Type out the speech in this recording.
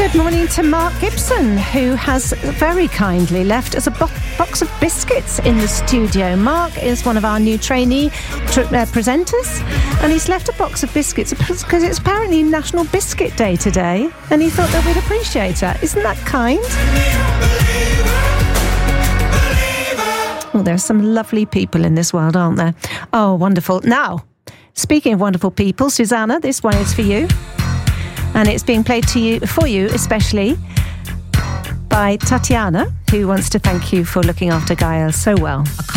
Good morning to Mark Gibson, who has very kindly left us a box of biscuits in the studio. Mark is one of our new trainee presenters, and he's left a box of biscuits because it's apparently National Biscuit Day today, and he thought that we'd appreciate that. Isn't that kind? Well, there's some lovely people in this world, aren't there? Oh, wonderful. Now, speaking of wonderful people, Susanna, this one is for you. And it's being played for you, especially by Tatiana, who wants to thank you for looking after Gaia so well.